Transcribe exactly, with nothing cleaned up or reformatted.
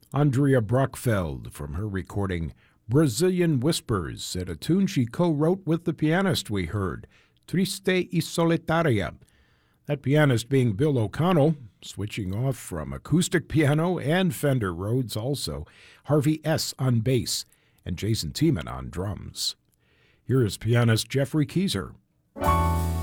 Andrea Brockfeld, from her recording Brazilian Whispers, said a tune she co-wrote with the pianist we heard, Triste y Solitaria. That pianist being Bill O'Connell, switching off from acoustic piano and Fender Rhodes also, Harvey S. on bass, and Jason Tiemann on drums. Here is pianist Jeffrey Keezer.